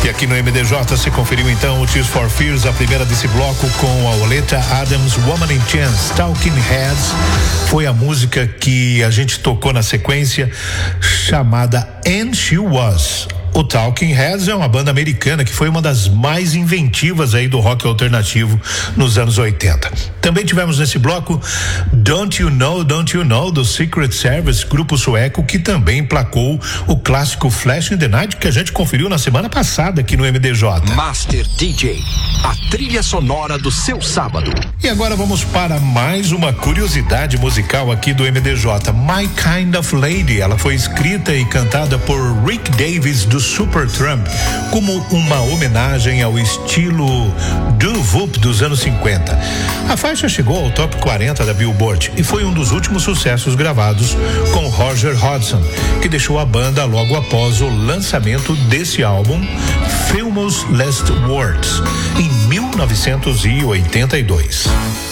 E aqui no MDJ você conferiu então o Tears for Fears, a primeira desse bloco, com a Oleta Adams, Woman in Chains. Talking Heads foi a música que a gente tocou na sequência, chamada And She Was. O Talking Heads é uma banda americana que foi uma das mais inventivas aí do rock alternativo nos anos 80. Também tivemos nesse bloco Don't You Know, do Secret Service, grupo sueco que também emplacou o clássico Flash in the Night, que a gente conferiu na semana passada aqui no MDJ. Master DJ, a trilha sonora do seu sábado. E agora vamos para mais uma curiosidade musical aqui do MDJ. My Kind of Lady, ela foi escrita e cantada por Rick Davies do Supertramp como uma homenagem ao estilo doo-wop dos anos 50. A faixa chegou ao top 40 da Billboard e foi um dos últimos sucessos gravados com Roger Hodgson, que deixou a banda logo após o lançamento desse álbum, Famous Last Words, em 1982.